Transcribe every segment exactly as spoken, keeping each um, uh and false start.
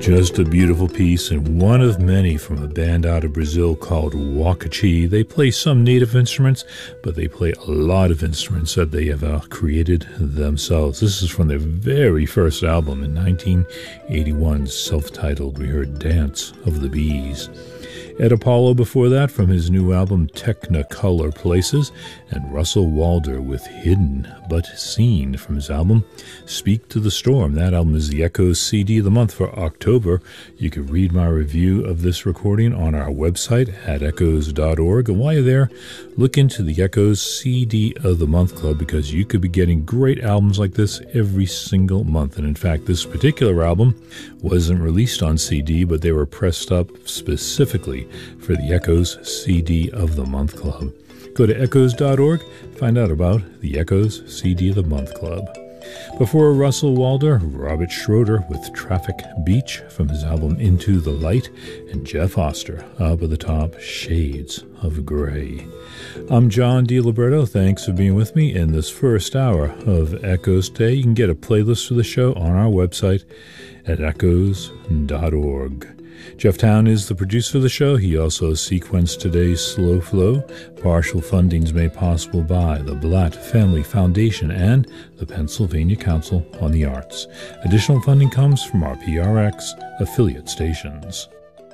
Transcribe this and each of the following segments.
Just a beautiful piece, and one of many from a band out of Brazil called Wakachi. They play some native instruments, but they play a lot of instruments that they have uh, created themselves. This is from their very first album in nineteen eighty-one, self-titled. We heard Dance of the Bees. Ed Apollo before that from his new album Technicolor Places, and Russell Walder with Hidden But Seen from his album Speak to the Storm. That album is the Echoes C D of the month for October. You can read my review of this recording on our website at echoes dot org, and while you're there, look into the Echoes C D of the Month Club, because you could be getting great albums like this every single month. And in fact, this particular album wasn't released on C D, but they were pressed up specifically for the Echoes C D of the Month Club. Go to echoes dot org, find out about the Echoes C D of the Month Club. Before Russell Walder, Robert Schroeder with Traffic Beach from his album Into the Light, and Jeff Oster up at the top, Shades of Grey. I'm John DiLiberto. Thanks for being with me in this first hour of Echoes Day. You can get a playlist for the show on our website at echoes dot org. Jeff Town is the producer of the show. He also sequenced today's Slow Flow. Partial fundings made possible by the Blatt Family Foundation and the Pennsylvania Council on the Arts. Additional funding comes from our P R X affiliate stations.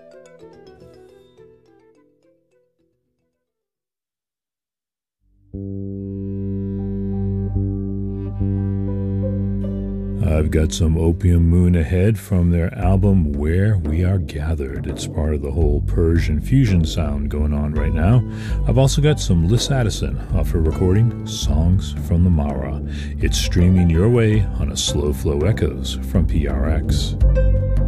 I've got some Opium Moon Ahead from their album Where We Are Gathered. It's part of the whole Persian fusion sound going on right now. I've also got some Liz Addison off her recording, Songs from the Mara. It's streaming your way on a Slow Flow Echoes from P R X.